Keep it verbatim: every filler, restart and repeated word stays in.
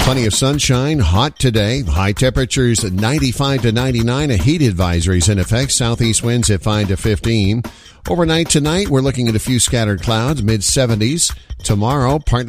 Plenty of sunshine, hot today. High temperatures at ninety-five to ninety-nine. A heat advisory is in effect. Southeast winds at five to fifteen. Overnight tonight, we're looking at a few scattered clouds, mid seventies. Tomorrow, partly